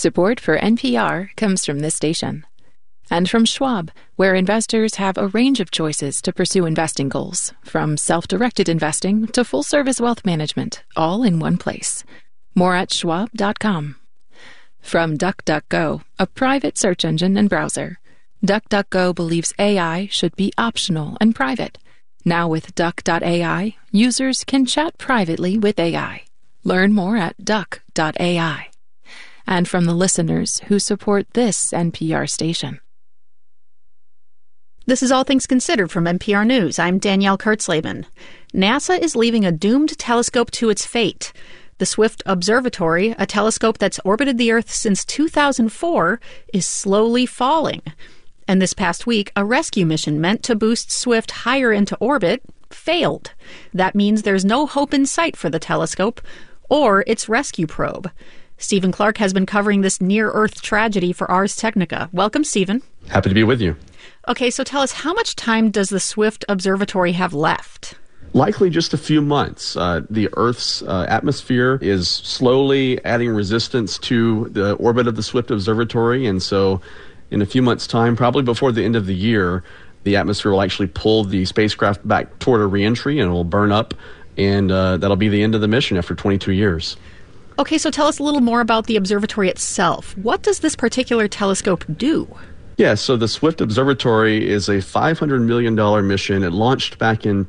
Support for NPR comes from this station. And from Schwab, where investors have a range of choices to pursue investing goals, from self-directed investing to full-service wealth management, all in one place. More at schwab.com. From DuckDuckGo, a private search engine and browser. DuckDuckGo believes AI should be optional and private. Now with Duck.ai, users can chat privately with AI. Learn more at Duck.ai. And from the listeners who support this NPR station. This is All Things Considered from NPR News. I'm Danielle Kurtzleben. NASA is leaving a doomed telescope to its fate. The Swift Observatory, a telescope that's orbited the Earth since 2004, is slowly falling. And this past week, a rescue mission meant to boost Swift higher into orbit failed. That means there's no hope in sight for the telescope or its rescue probe. Stephen Clark has been covering this near-Earth tragedy for Ars Technica. Welcome, Stephen. Happy to be with you. Okay, so tell us, how much time does the Swift Observatory have left? Likely just a few months. The Earth's atmosphere is slowly adding resistance to the orbit of the Swift Observatory, and so in a few months' time, probably before the end of the year, the atmosphere will actually pull the spacecraft back toward a reentry, and it will burn up, and that'll be the end of the mission after 22 years. Okay, so tell us a little more about the observatory itself. What does this particular telescope do? Yeah, so the Swift Observatory is a $500 million mission. It launched back in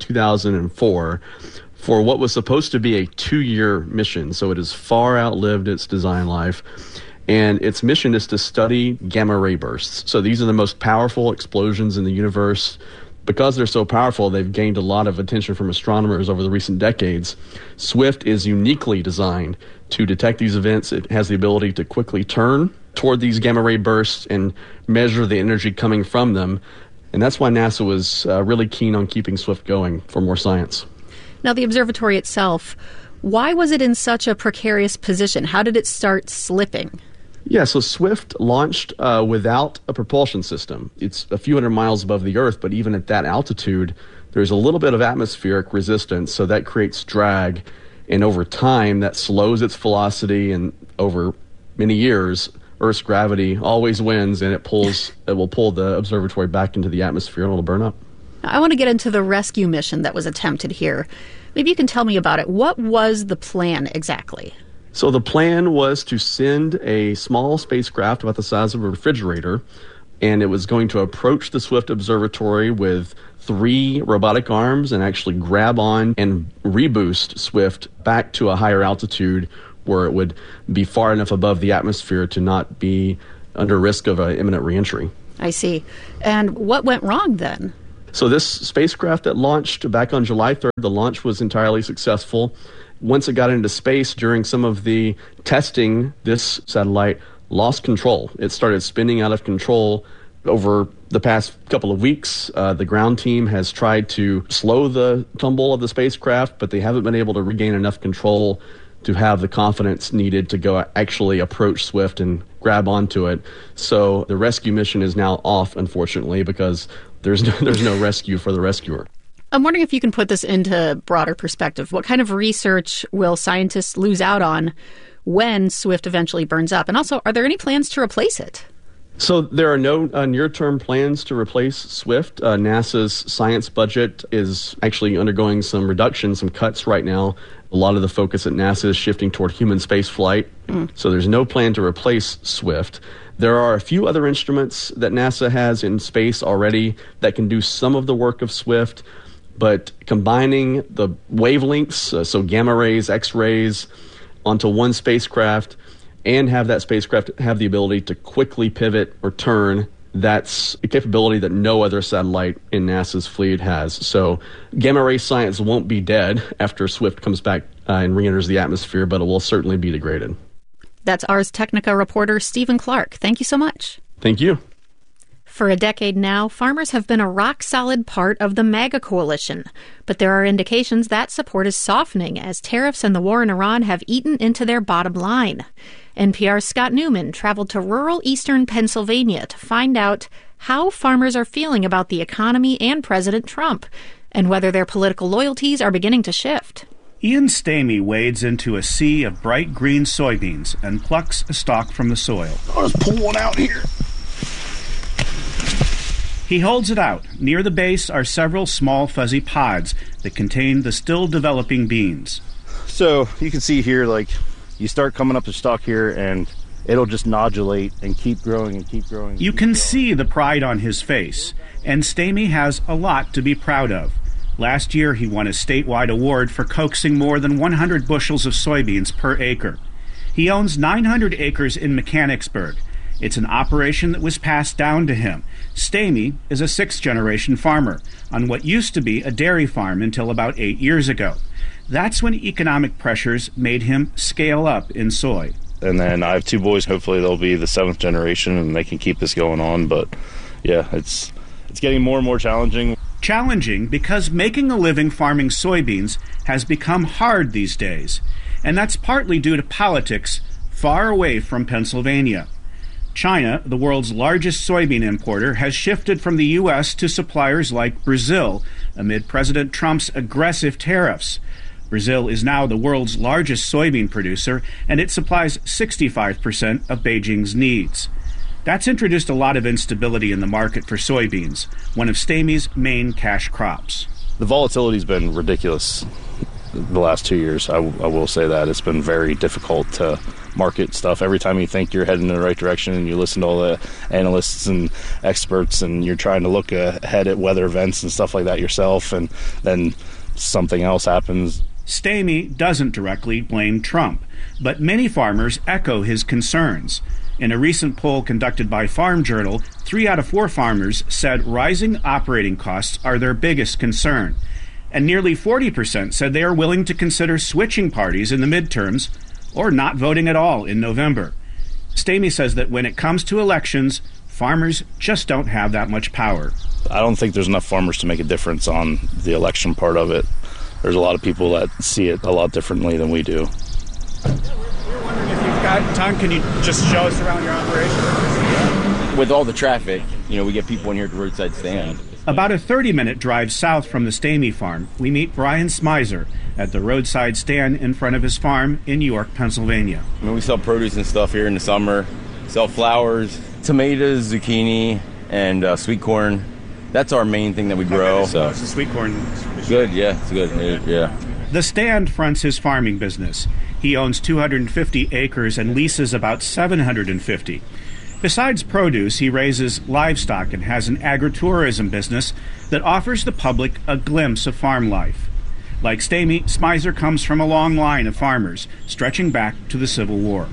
2004 for what was supposed to be a 2-year mission, so it has far outlived its design life. And its mission is to study gamma ray bursts. So these are the most powerful explosions in the universe. Because they're so powerful, they've gained a lot of attention from astronomers over the recent decades. Swift is uniquely designed to detect these events. It has the ability to quickly turn toward these gamma ray bursts and measure the energy coming from them. And that's why NASA was really keen on keeping Swift going for more science. Now, the observatory itself, why was it in such a precarious position? How did it start slipping? Yeah, so Swift launched without a propulsion system. It's a few hundred miles above the Earth, but even at that altitude, there's a little bit of atmospheric resistance, so that creates drag. And over time, that slows its velocity, and over many years, Earth's gravity always wins, and it will pull the observatory back into the atmosphere, and it'll burn up. I want to get into the rescue mission that was attempted here. Maybe you can tell me about it. What was the plan exactly? So the plan was to send a small spacecraft about the size of a refrigerator, and it was going to approach the Swift Observatory with 3 robotic arms and actually grab on and reboost Swift back to a higher altitude where it would be far enough above the atmosphere to not be under risk of an imminent reentry. I see. And what went wrong then? So this spacecraft that launched back on July 3rd, the launch was entirely successful. Once it got into space, during some of the testing, this satellite lost control. It started spinning out of control over the past couple of weeks. The ground team has tried to slow the tumble of the spacecraft, but they haven't been able to regain enough control to have the confidence needed to go actually approach Swift and grab onto it. So the rescue mission is now off, unfortunately, because there's no rescue for the rescuer. I'm wondering if you can put this into broader perspective. What kind of research will scientists lose out on when Swift eventually burns up? And also, are there any plans to replace it? So there are no near-term plans to replace Swift. NASA's science budget is actually undergoing some reductions, some cuts right now. A lot of the focus at NASA is shifting toward human space flight. So there's no plan to replace Swift. There are a few other instruments that NASA has in space already that can do some of the work of Swift. But combining the wavelengths, so gamma rays, X-rays, onto one spacecraft and have that spacecraft have the ability to quickly pivot or turn, that's a capability that no other satellite in NASA's fleet has. So gamma ray science won't be dead after Swift comes back and re-enters the atmosphere, but it will certainly be degraded. That's Ars Technica reporter Stephen Clark. Thank you so much. Thank you. For a decade now, farmers have been a rock-solid part of the MAGA coalition. But there are indications that support is softening as tariffs and the war in Iran have eaten into their bottom line. NPR's Scott Newman traveled to rural eastern Pennsylvania to find out how farmers are feeling about the economy and President Trump, and whether their political loyalties are beginning to shift. Ian Stamey wades into a sea of bright green soybeans and plucks a stalk from the soil. I'll just pull one out here. He holds it out. Near the base are several small fuzzy pods that contain the still developing beans. So you can see here, like, you start coming up the stalk here and it'll just nodulate and keep growing and keep growing. You can see the pride on his face, and Stamey has a lot to be proud of. Last year, he won a statewide award for coaxing more than 100 bushels of soybeans per acre. He owns 900 acres in Mechanicsburg. It's an operation that was passed down to him. Stamey is a sixth-generation farmer on what used to be a dairy farm until about 8 years ago. That's when economic pressures made him scale up in soy. And then I have two boys. Hopefully they'll be the seventh generation and they can keep this going on. But yeah, it's getting more and more challenging. Challenging because making a living farming soybeans has become hard these days. And that's partly due to politics far away from Pennsylvania. China, the world's largest soybean importer, has shifted from the U.S. to suppliers like Brazil amid President Trump's aggressive tariffs. Brazil is now the world's largest soybean producer, and it supplies 65% of Beijing's needs. That's introduced a lot of instability in the market for soybeans, one of Stamey's main cash crops. The volatility's been ridiculous the last 2 years. I will say that. It's been very difficult to market stuff. Every time you think you're heading in the right direction and you listen to all the analysts and experts and you're trying to look ahead at weather events and stuff like that yourself, and then something else happens. Stamey doesn't directly blame Trump, but many farmers echo his concerns. In a recent poll conducted by Farm Journal, 3 out of 4 farmers said rising operating costs are their biggest concern. And nearly 40% said they are willing to consider switching parties in the midterms or not voting at all in November. Stamey says that when it comes to elections, farmers just don't have that much power. I don't think there's enough farmers to make a difference on the election part of it. There's a lot of people that see it a lot differently than we do. We're wondering if you've got time, can you just show us around your operation? With all the traffic, we get people in here at the roadside stand. About a 30-minute drive south from the Stamey farm, we meet Brian Smizer at the roadside stand in front of his farm in York, Pennsylvania. We sell produce and stuff here in the summer, sell flowers, tomatoes, zucchini, and sweet corn. That's our main thing that we grow. So the sweet corn. Good, yeah, it's good. Yeah. The stand fronts his farming business. He owns 250 acres and leases about 750. Besides produce, he raises livestock and has an agritourism business that offers the public a glimpse of farm life. Like Stamey, Smizer comes from a long line of farmers, stretching back to the Civil War.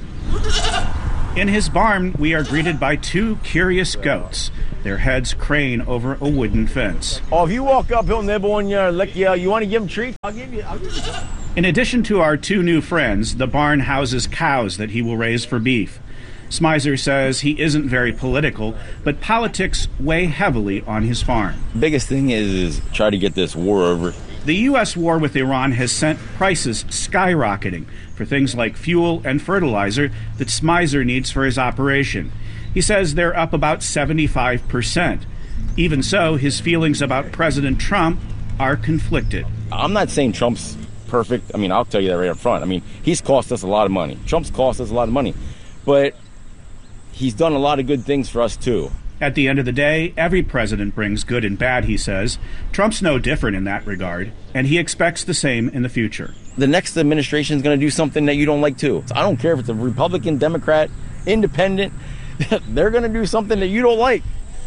In his barn, we are greeted by 2 curious goats. Their heads crane over a wooden fence. Oh, if you walk up, he'll nibble on you, lick you. You want to give him treats? I'll give you. In addition to our 2 new friends, the barn houses cows that he will raise for beef. Smizer says he isn't very political, but politics weigh heavily on his farm. The biggest thing is try to get this war over. The U.S. war with Iran has sent prices skyrocketing for things like fuel and fertilizer that Smizer needs for his operation. He says they're up about 75%. Even so, his feelings about President Trump are conflicted. I'm not saying Trump's perfect. I'll tell you that right up front. He's cost us a lot of money. Trump's cost us a lot of money. But he's done a lot of good things for us, too. At the end of the day, every president brings good and bad, he says. Trump's no different in that regard, and he expects the same in the future. The next administration is going to do something that you don't like, too. I don't care if it's a Republican, Democrat, Independent. They're going to do something that you don't like.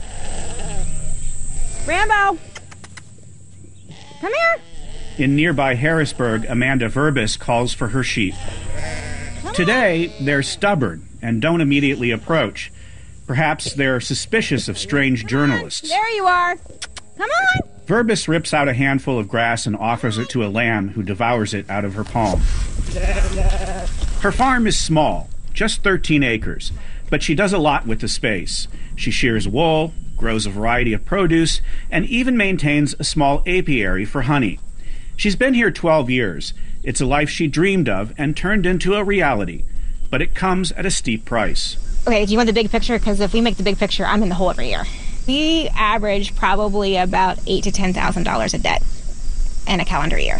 Rambo! Come here! In nearby Harrisburg, Amanda Verbis calls for her sheep. Today, they're stubborn and don't immediately approach. Perhaps they're suspicious of strange journalists. There you are. Come on. Verbis rips out a handful of grass and offers it to a lamb who devours it out of her palm. Her farm is small, just 13 acres, but she does a lot with the space. She shears wool, grows a variety of produce, and even maintains a small apiary for honey. She's been here 12 years. It's a life she dreamed of and turned into a reality, but it comes at a steep price. Okay, do you want the big picture? Because if we make the big picture, I'm in the hole every year. We average probably about $8,000 to $10,000 a debt in a calendar year.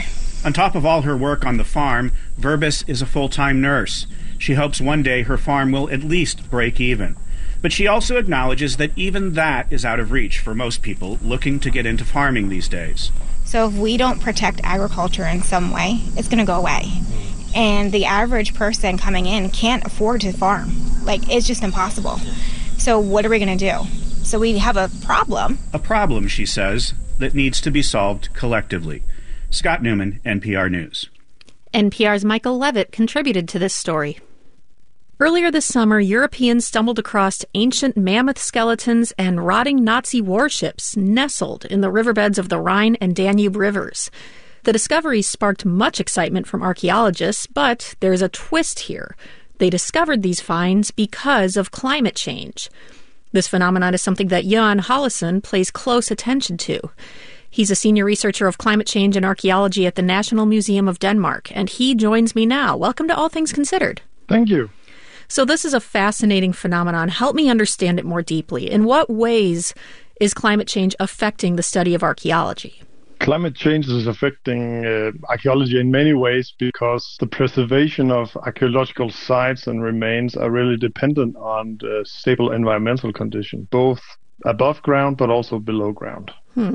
On top of all her work on the farm, Verbis is a full-time nurse. She hopes one day her farm will at least break even. But she also acknowledges that even that is out of reach for most people looking to get into farming these days. So if we don't protect agriculture in some way, it's going to go away. And the average person coming in can't afford to farm. It's just impossible. So what are we going to do? So we have a problem. A problem, she says, that needs to be solved collectively. Scott Newman, NPR News. NPR's Michael Levitt contributed to this story. Earlier this summer, Europeans stumbled across ancient mammoth skeletons and rotting Nazi warships nestled in the riverbeds of the Rhine and Danube rivers. The discoveries sparked much excitement from archaeologists, but there's a twist here. They discovered these finds because of climate change. This phenomenon is something that Jan Hollesen pays close attention to. He's a senior researcher of climate change and archaeology at the National Museum of Denmark, and he joins me now. Welcome to All Things Considered. Thank you. So this is a fascinating phenomenon. Help me understand it more deeply. In what ways is climate change affecting the study of archaeology? Climate change is affecting archaeology in many ways because the preservation of archaeological sites and remains are really dependent on the stable environmental condition, both above ground but also below ground.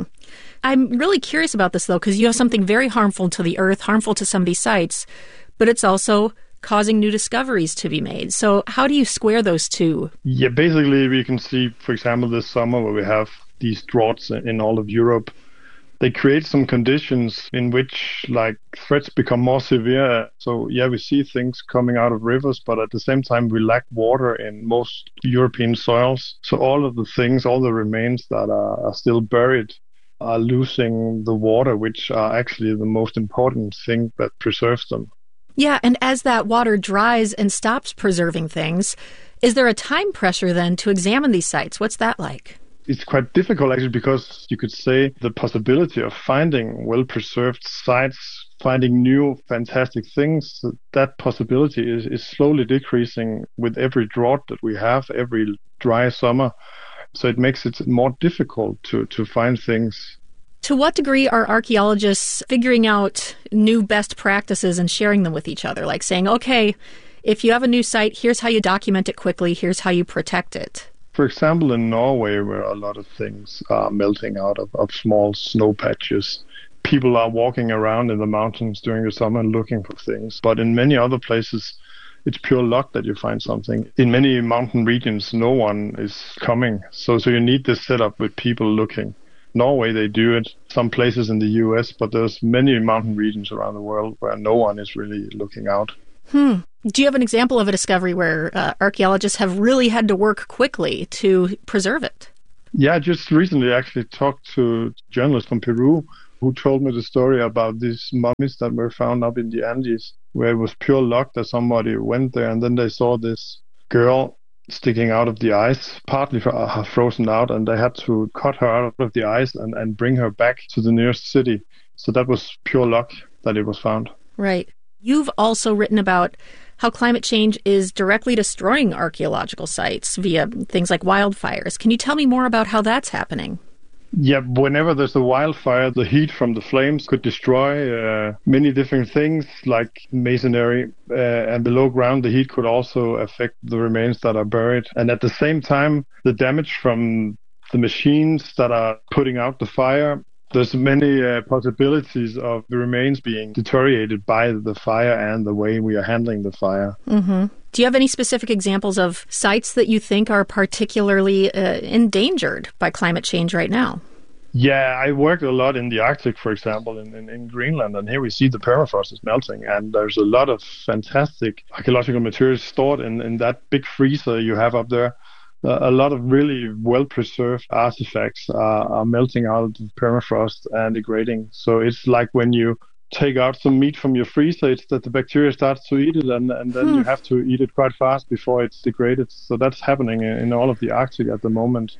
I'm really curious about this, though, because you have something very harmful to the earth, harmful to some of these sites, but it's also causing new discoveries to be made. So how do you square those two? Yeah, basically we can see, for example, this summer where we have these droughts in all of Europe. They create some conditions in which threats become more severe. So yeah, we see things coming out of rivers, but at the same time we lack water in most European soils. So all of the things, all the remains that are still buried are losing the water, which are actually the most important thing that preserves them. Yeah, and as that water dries and stops preserving things, is there a time pressure then to examine these sites? What's that like? It's quite difficult, actually, because you could say the possibility of finding well-preserved sites, finding new fantastic things, that possibility is slowly decreasing with every drought that we have, every dry summer. So it makes it more difficult to find things. To what degree are archaeologists figuring out new best practices and sharing them with each other? Like saying, okay, if you have a new site, here's how you document it quickly, here's how you protect it. For example, in Norway, where a lot of things are melting out of small snow patches, people are walking around in the mountains during the summer looking for things. But in many other places, it's pure luck that you find something. In many mountain regions, no one is coming. So you need this setup with people looking. Norway, they do it. Some places in the US, but there's many mountain regions around the world where no one is really looking out. Do you have an example of a discovery where archaeologists have really had to work quickly to preserve it? Yeah, I just recently actually talked to a journalist from Peru who told me the story about these mummies that were found up in the Andes, where it was pure luck that somebody went there and then they saw this girl sticking out of the ice, partly frozen out, and they had to cut her out of the ice and bring her back to the nearest city. So that was pure luck that it was found. Right. You've also written about how climate change is directly destroying archaeological sites via things like wildfires. Can you tell me more about how that's happening? Yeah, whenever there's a wildfire, the heat from the flames could destroy many different things like masonry, and below ground the heat could also affect the remains that are buried. And at the same time, the damage from the machines that are putting out the fire, there's many possibilities of the remains being deteriorated by the fire and the way we are handling the fire. Mm-hmm. Do you have any specific examples of sites that you think are particularly endangered by climate change right now? Yeah, I worked a lot in the Arctic, for example, in Greenland, and here we see the permafrost is melting, and there's a lot of fantastic archaeological materials stored in that big freezer you have up there. A lot of really well-preserved artifacts are melting out of the permafrost and degrading. So it's like when you take out some meat from your freezer, it's that the bacteria starts to eat it, and then you have to eat it quite fast before it's degraded. So that's happening in all of the Arctic at the moment.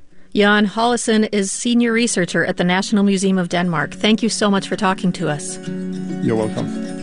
Jan Hollesen is senior researcher at the National Museum of Denmark. Thank you so much for talking to us. You're welcome.